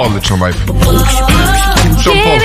Odlično vibe. Sean Paul.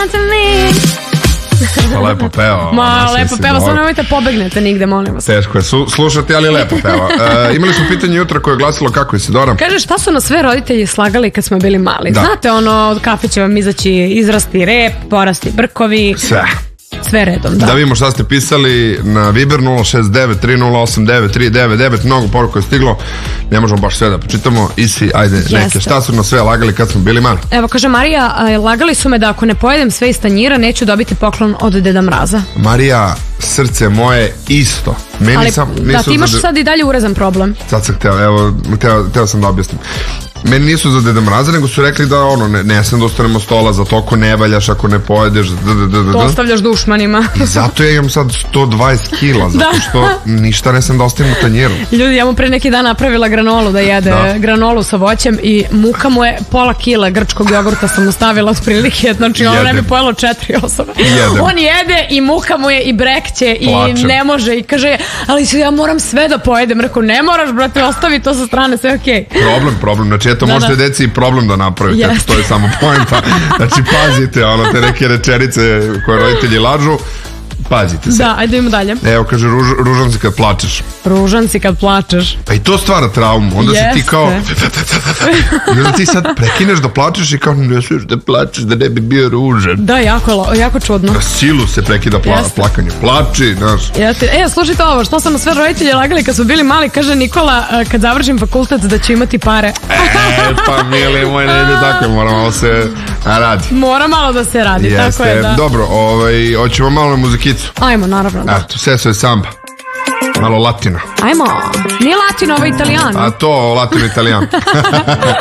Lepo peva. Lepo peva, samo nemojte pobegnete nigde, molim vas. Teško je slušati, ali lepo peva. Imali smo pitanje jutra koje je glasilo kako je Sidora. Kaže, šta su nas sve roditelji slagali kad smo bili mali? Da. Znate, od kafe će vam izaći, izrasti rep, porasti brkovi. Sve redom, da. Da vidimo šta ste pisali na Viber 069-308-9399. Mnogo poruka je stiglo. Ne možemo baš sve da počitamo. Isi, ajde, neke. Šta su nas sve lagali kad smo bili mali? Evo, kaže Marija, lagali su me da ako ne pojedem sve iz tanjira, neću dobiti poklon od Deda Mraza. Marija, srce moje isto. Ali da, ti imaš sad i dalje urezan problem. Sad sam hteo sam da objasnim. Meni nisu za Deda Mraza, nego su rekli da ne sam da ostanemo stola, zato ako ne valjaš, ako ne pojedeš, to ostavljaš dušmanima. I zato ja imam sad 120 kila, zato što ništa ne sam da ostavim u tanjiru. Ljudi, ja mu pre neki dan napravila granolu da jede, granolu sa voćem i muka mu je pola kila grčkog jogurta sam mu stavila od prilike, znači ono ne bi pojelo 4 osobe. On jede i muka mu je i brekće i ne može i kaže, ali ja moram sve da pojedem. Rekao, ne moraš, brate, ostavi to sa strane, sve okej. Problem, znači eto, možete deci i problem da napravite, to je samo poenta. Znači, pazite, te neke rečenice koje roditelji lažu, pazite se. Da, ajde idemo dalje. Evo, kaže, ružan si kad plačeš. Ružan si kad plačeš. Pa i to stvara traumu, onda si ti kao... I onda ti sad prekineš da plačeš i kao, ne smiješ da plačeš, da ne bi bio ružan. Da, jako čudno. Na silu se prekida plakanje. Plači, znaš. Slušajte ovo, što sam na sve roditelje lagali kad su bili mali, kaže Nikola, kad završim fakultet da ću imati pare. Pa mili moj, ne ide tako, moramo se radi. Mora malo da se radi, tako je, da. Dobro, hoćemo malo na muzikicu. Ajmo, naravno, da. Eto, seso je samba. Malo latino. Ajmo, nije latino, ovo je italijan. A to, latino italijan.